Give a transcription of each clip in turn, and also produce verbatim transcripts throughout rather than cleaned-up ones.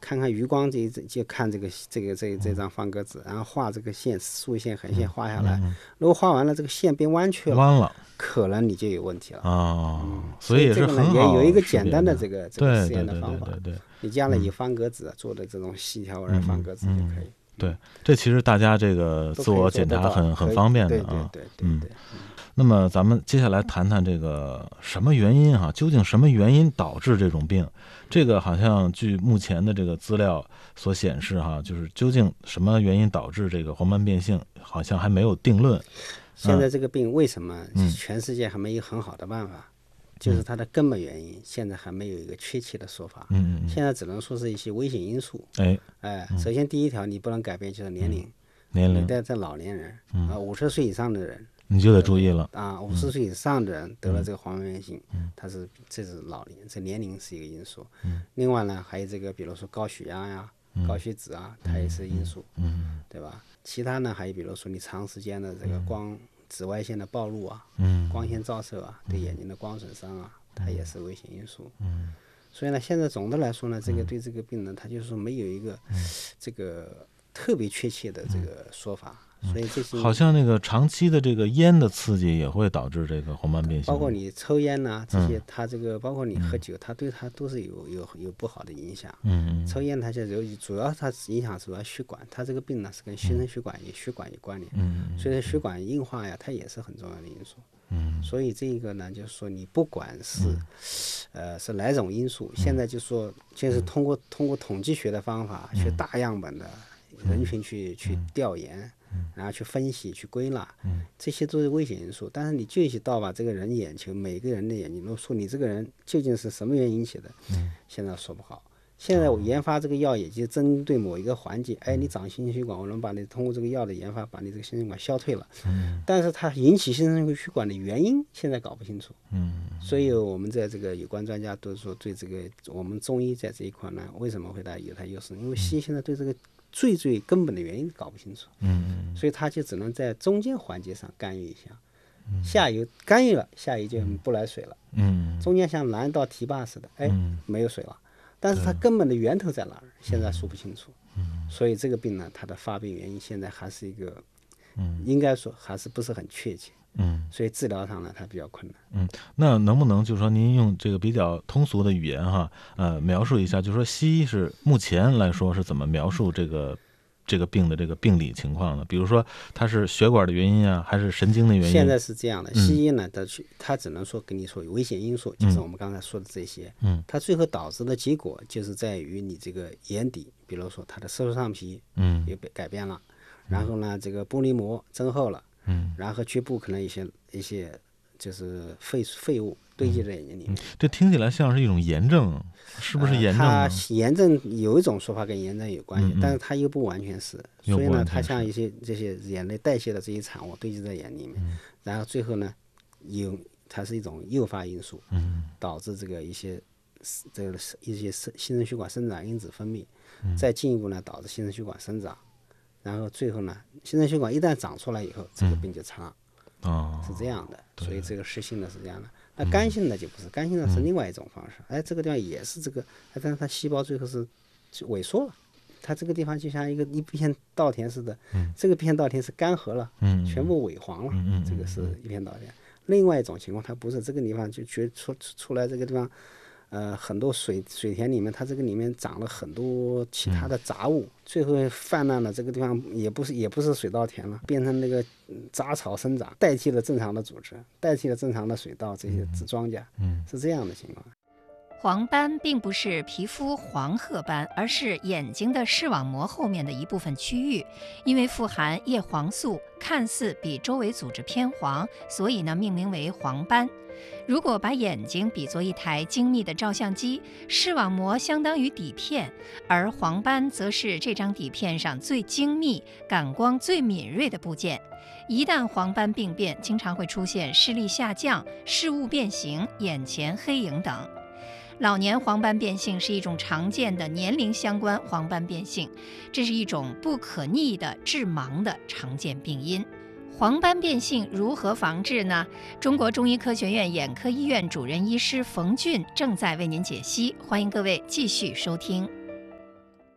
看看余光这就看这个这个这这张方格纸，然后画这个线，竖线横线画下来。 嗯嗯、 如果画完了这个线变弯曲了， 弯了， 可能你就有问题了。 哦， 嗯， 所以也是很好也有一个简单的的这个这个实验的方法。 对对对对对， 你将来以方格纸做的这种细条纹方格纸就可以。 嗯嗯对，这其实大家这个自我检查很很方便的啊。 对对对对对。 那么咱们接下来谈谈这个什么原因哈？究竟什么原因导致这种病？这个好像据目前的这个资料所显示哈，就是究竟什么原因导致这个黄斑变性，好像还没有定论。 现在这个病为什么全世界还没有很好的办法？嗯就是它的根本原因，现在还没有一个确切的说法。 嗯嗯， 现在只能说是一些危险因素。 哎哎，首先第一条你不能改变就是年龄， 年龄， 你在这老年人啊，五十岁以上的人你就得注意了啊，五十岁以上的人得了这个黄斑变性，它是这是老年，这年龄是一个因素。另外呢，还有这个比如说高血压呀、高血脂啊，它也是因素，对吧？其他呢还有比如说你长时间的这个光。紫外线的暴露啊，嗯，光线照射啊，对眼睛的光损伤啊，它也是危险因素。嗯，所以呢，现在总的来说呢，这个对这个病呢，它就是说没有一个、嗯、这个特别确切的这个说法。嗯、所以这些好像那个长期的这个烟的刺激也会导致这个黄斑变性， 包括你抽烟呐、啊，这些，它这个包括你喝酒，它对它都是有有有不好的影响。嗯，抽烟它就有主要它影响主要血管，它这个病呢是跟新生血管也血管有关联。嗯，所以血管硬化呀，它也是很重要的因素。嗯，所以这个呢，就是说你不管是，呃，是哪种因素，现在就说就是通过通过统计学的方法，去大样本的人群去去调研。然后去分析、去归纳，这些都是危险因素。但是你具体到把这个人眼球，每个人的眼睛，说你这个人究竟是什么原因引起的，现在说不好。现在我研发这个药，也就针对某一个环节，哎，你长心血管，我能把你通过这个药的研发，把你这个心血管消退了。但是它引起心肾血管的原因，现在搞不清楚。所以我们在这个有关专家都说，对这个我们中医在这一块呢，为什么会它有它优势？因为西医现在对这个最最根本的原因搞不清楚，嗯，所以他就只能在中间环节上干预一下，嗯、下游干预了，下游就不来水了，嗯，中间像拦道堤坝似的，哎，嗯、没有水了，但是它根本的源头在哪儿？现在说不清楚，嗯，所以这个病呢，它的发病原因现在还是一个，嗯，应该说还是不是很确切。嗯，所以治疗上呢，它比较困难。 嗯，那能不能就是说您用这个比较通俗的语言哈，呃，描述一下，就是说西医是目前来说是怎么描述这个这个病的这个病理情况呢？比如说它是血管的原因啊，还是神经的原因？ 现在是这样的，西医呢，它去它只能说跟你说有危险因素，嗯、就是我们刚才说的这些。嗯，它最后导致的结果就是在于你这个眼底，比如说它的色素上皮，嗯，也被改变了，嗯、然后呢，这个玻璃膜增厚了。嗯，然后局部可能一些一些就是废废物堆积在眼睛里面、嗯， 这听起来像是一种炎症，是不是炎症、 呃？它炎症有一种说法跟炎症有关系，嗯嗯但是它又不完全是，所以呢，它像一些这些眼泪代谢的这些产物堆积在眼里面，嗯、然后最后呢，有它是一种诱发因素，嗯、导致这个一些这个一些新生血管生长因子分泌，嗯、再进一步呢导致新生血管生长。然后最后呢，新生血管一旦长出来以后，这个病就长，嗯哦、是这样的。所以这个湿性的是这样的。那干性的就不是，干性的是另外一种方式。嗯、哎，这个地方也是这个，但是它细胞最后是萎缩了，它这个地方就像一个一片稻田似的，嗯、这个片稻田是干涸了，嗯、全部萎黄了，嗯、这个是一片稻田。另外一种情况，它不是这个地方就觉出出来这个地方。呃，很多水水田里面，它这个里面长了很多其他的杂物，嗯、最后泛滥了。这个地方也不是也不是水稻田了，变成那个杂草生长，代替了正常的组织，代替了正常的水稻这些庄稼，嗯，是这样的情况。 黄斑并不是皮肤黄褐斑，而是眼睛的视网膜后面的一部分区域，因为富含叶黄素，看似比周围组织偏黄，所以呢命名为黄斑。如果把眼睛比作一台精密的照相机，视网膜相当于底片，而黄斑则是这张底片上最精密、感光最敏锐的部件。一旦黄斑病变，经常会出现视力下降、视物变形、眼前黑影等。老年黄斑变性是一种常见的年龄相关黄斑变性，这是一种不可逆的致盲的常见病因。黄斑变性如何防治呢？中国中医科学院眼科医院主任医师冯俊正在为您解析，欢迎各位继续收听。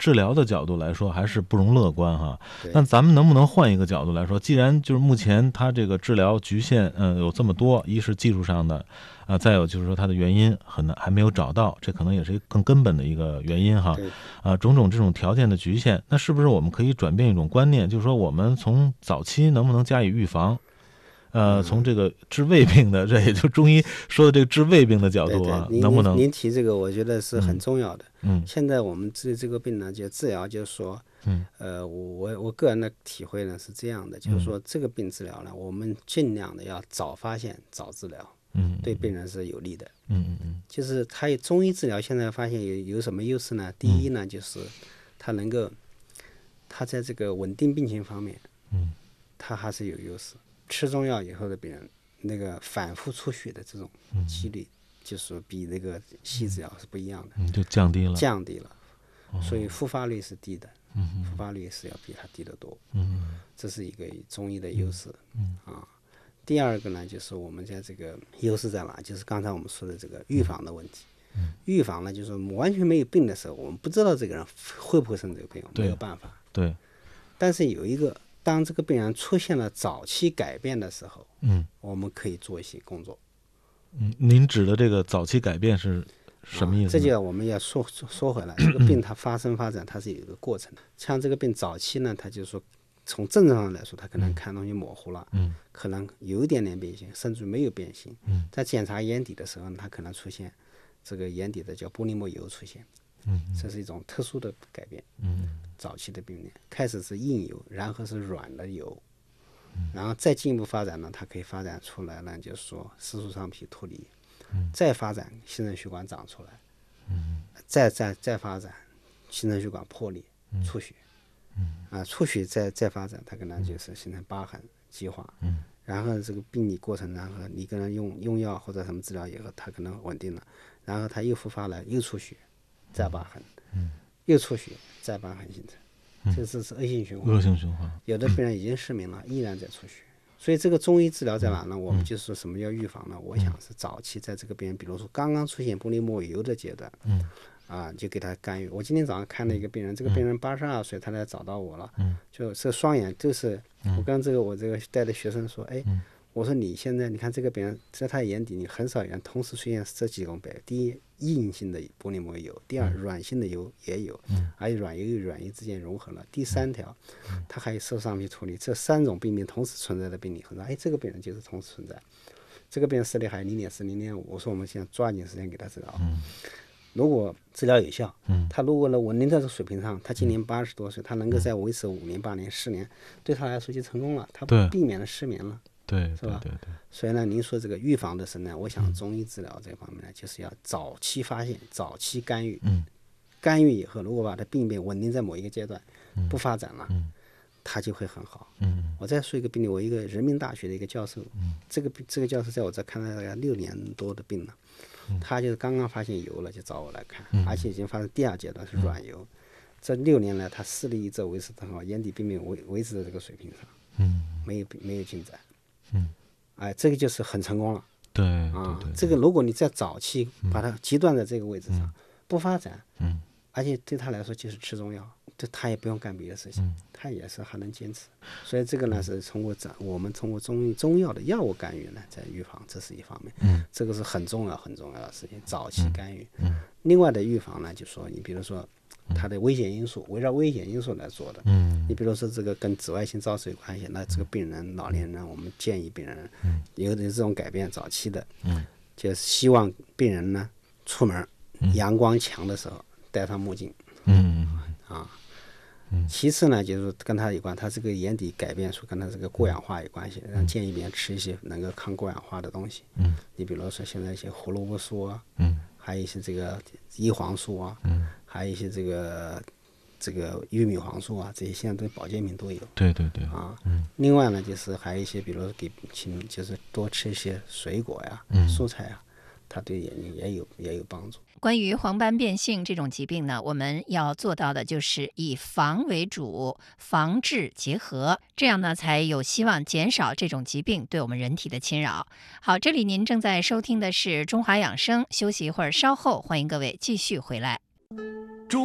治疗的角度来说，还是不容乐观哈。 对那咱们能不能换一个角度来说？既然就是目前它这个治疗局限，嗯、有这么多，一是技术上的，啊、再有就是说它的原因很难还没有找到，这可能也是一个更根本的一个原因哈。 对啊、种种这种条件的局限，那是不是我们可以转变一种观念，就是说我们从早期能不能加以预防？呃，从这个治胃病的，这也就中医说的这个治胃病的角对度啊， 对，您能不能？ 您您提这个，我觉得是很重要的。 嗯现在我们治这个病呢，就治疗，就是说， 嗯呃，我我个人的体会呢是这样的，就是说这个病治疗呢，我们尽量的要早发现、早治疗， 嗯对病人是有利的。 嗯嗯嗯就是它中医治疗现在发现有有什么优势呢？第一呢，就是它能够，它在这个稳定病情方面， 嗯它还是有优势。吃中药以后的病人，那个反复出血的这种几率，就是比那个西医治疗是不一样的， 嗯，就降低了。 降低了，所以复发率是低的， 嗯复发率是要比它低得多， 嗯这是一个中医的优势。啊，第二个呢，就是我们在这个优势在哪？就是刚才我们说的这个预防的问题。预防呢，就是完全没有病的时候，我们不知道这个人会不会生这个病，没有办法。 对， 但是有一个，当这个病人出现了早期改变的时候， 嗯我们可以做一些工作。 嗯，您指的这个早期改变是什么意思呢？ 啊？这就我们要说说回来，这个病它发生发展它是有一个过程的。像这个病早期呢，它就是说从症状上来说，它可能看东西模糊了， 嗯可能有一点点变形，甚至没有变形。 嗯在检查眼底的时候呢，它可能出现这个眼底的叫玻璃膜疣出现， 嗯这是一种特殊的改变。 嗯早期的病变开始是硬疣，然后是软的疣，然后再进一步发展呢，它可以发展出来呢，就是说色素上皮脱离，再发展新生血管长出来，再再再发展新生血管破裂出血，啊出血再再发展，它可能就是形成疤痕激化，然后这个病理过程，然后你跟人用用药或者什么治疗以后，它可能稳定了，然后它又复发了，又出血，再疤痕，又出血，再疤痕形成，这是是恶性循环。 恶性循环。 有的病人已经失明了，依然在出血。所以这个中医治疗在哪呢？我们就是说什么叫预防呢？我想是早期在这个病人，比如说刚刚出现玻璃膜疣的阶段，啊，就给他干预。我今天早上看了一个病人，这个病人八十二岁，他来找到我了，就这双眼都是，我跟这个我这个带的学生说，哎，我说你现在你看这个病人，在他眼底你很少有人同时出现这几种病，第一硬性的玻璃膜疣，第二软性的疣也有，而且软疣与软疣之间融合了，第三条，它还有色素上皮脱离，这三种病变同时存在的病理很多，哎，这个病人就是同时存在，这个病人视力还有零点四、零点五，我说我们现在抓紧时间给他治疗。如果治疗有效，他如果能稳定在这个水平上，他今年八十多岁，他能够再维持五年、八年、十年，对他来说就成功了，他对避免了失眠了。 对是吧对对对， 所以呢，您说这个预防的是呢，我想中医治疗这方面呢，就是要早期发现、早期干预。 嗯， 干预以后，如果把它病变稳定在某一个阶段，不发展了，它就会很好。 嗯我再说一个病例，我一个人民大学的一个教授，这个这个教授在我这看了大概六年多的病了，他就是刚刚发现疣了就找我来看，而且已经发生第二阶段是软疣。这六年来，他视力一直维持得很好，眼底病变维维持在这个水平上， 嗯没有没有进展。 嗯， 哎，这个就是很成功了对啊对对！ 这个如果你在早期把它极端在这个位置上，不发展， 嗯而且对他来说就是吃中药，对他也不用干别的事情， 嗯他也是还能坚持。所以这个呢是通过咱我们通过中中药的药物干预呢，在预防，这是一方面。 嗯， 这个是很重要很重要的事情，早期干预。 嗯， 另外的预防呢，就说你比如说它的危险因素，围绕危险因素来做的。 嗯你比如说这个跟紫外线照射有关系，那这个病人老年人，我们建议病人有的这种改变早期的， 嗯， 就是希望病人呢出门阳光强的时候戴上墨镜嗯啊。其次呢，就是跟他有关，他这个眼底改变出跟他这个过氧化有关系，让建议病人吃一些能够抗过氧化的东西。 嗯， 你比如说现在一些胡萝卜素啊， 嗯， 还有一些这个叶黄素啊， 嗯， 还有一些这个这个玉米黄素啊，这些现在都保健品都有。 对对对， 啊，另外呢，就是还有一些，比如说给请就是多吃一些水果呀、蔬菜啊，它对眼睛也有也有帮助。 关于黄斑变性这种疾病呢，我们要做到的就是以防为主，防治结合，这样呢才有希望减少这种疾病对我们人体的侵扰。好，这里您正在收听的是中华养生，休息一会儿，稍后欢迎各位继续回来。